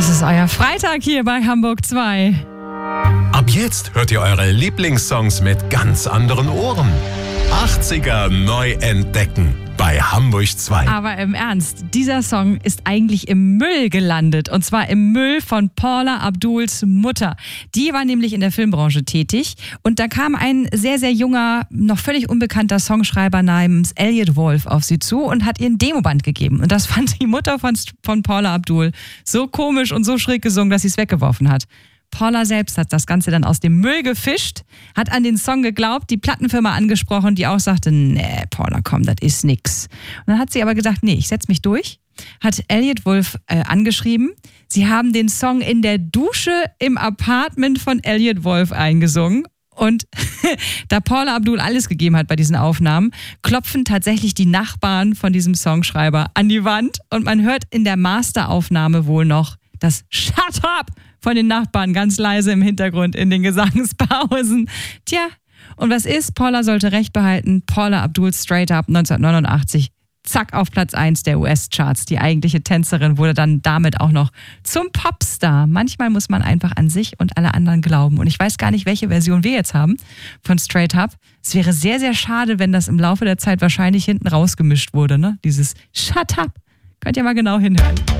Das ist euer Freitag hier bei Hamburg 2. Ab jetzt hört ihr eure Lieblingssongs mit ganz anderen Ohren. 80er neu entdecken bei Hamburg 2. Aber im Ernst, dieser Song ist eigentlich im Müll gelandet. Und zwar im Müll von Paula Abduls Mutter. Die war nämlich in der Filmbranche tätig. Und da kam ein sehr, sehr junger, noch völlig unbekannter Songschreiber namens Elliot Wolf auf sie zu und hat ihr ein Demoband gegeben. Und das fand die Mutter von Paula Abdul so komisch und so schräg gesungen, dass sie es weggeworfen hat. Paula selbst hat das Ganze dann aus dem Müll gefischt, hat an den Song geglaubt, die Plattenfirma angesprochen, die auch sagte, nee, Paula, komm, das ist nix. Und dann hat sie aber gesagt, nee, ich setz mich durch, hat Elliot Wolf angeschrieben. Sie haben den Song in der Dusche im Apartment von Elliot Wolf eingesungen. Und da Paula Abdul alles gegeben hat bei diesen Aufnahmen, klopfen tatsächlich die Nachbarn von diesem Songschreiber an die Wand und man hört in der Masteraufnahme wohl noch das Shut up von den Nachbarn ganz leise im Hintergrund in den Gesangspausen. Tja, und was ist? Paula sollte Recht behalten. Paula Abdul Straight Up 1989, zack, auf Platz 1 der US-Charts. Die eigentliche Tänzerin wurde dann damit auch noch zum Popstar. Manchmal muss man einfach an sich und alle anderen glauben. Und ich weiß gar nicht, welche Version wir jetzt haben von Straight Up. Es wäre sehr, sehr schade, wenn das im Laufe der Zeit wahrscheinlich hinten rausgemischt wurde, ne? Dieses Shut Up. Könnt ihr mal genau hinhören.